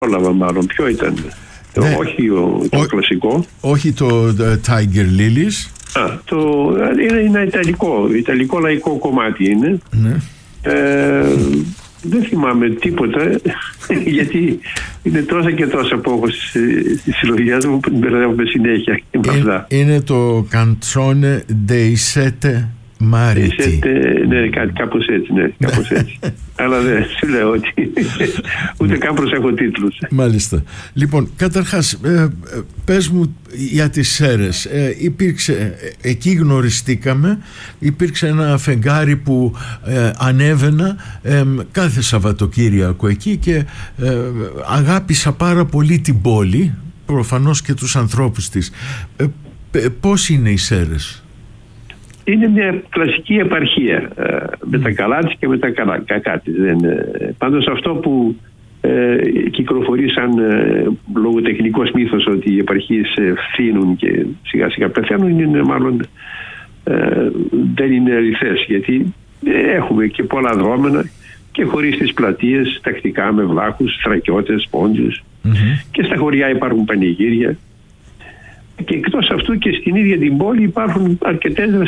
πρόλαβα μάλλον. Ποιο ήταν? Όχι το κλασικό. Όχι το Tiger Lilies. Είναι ένα ιταλικό λαϊκό κομμάτι είναι. Ναι. Δεν θυμάμαι τίποτα, γιατί είναι τόσα και τόσα που έχω στη συλλογιά μου που την μπερδεύουμε συνέχεια. Είναι το Canzone dei Sette Mariti. Ναι, κάπως έτσι, ναι, κάπως έτσι. Αλλά δεν σου λέω ότι ούτε καν προσέχω τίτλους. Μάλιστα. Λοιπόν, καταρχάς, πες μου για τις Σέρρες. Εκεί γνωριστήκαμε, υπήρξε ένα φεγγάρι που ανέβαινα κάθε Σαββατοκύριακο εκεί και αγάπησα πάρα πολύ την πόλη, προφανώς και τους ανθρώπους της. Πώς είναι οι Σέρρες? Είναι μια κλασική επαρχία με τα καλά της και με τα κακά της. Πάντως αυτό που κυκλοφορεί σαν λογοτεχνικός μύθος ότι οι επαρχίες φθήνουν και σιγά σιγά πεθαίνουν, είναι μάλλον δεν είναι αληθές, γιατί έχουμε και πολλά δρόμενα και χωρίς τις πλατείες, τακτικά με βλάχους, στρακιώτες, πόντιους, και στα χωριά υπάρχουν πανηγύρια. Και εκτός αυτού και στην ίδια την πόλη υπάρχουν αρκετές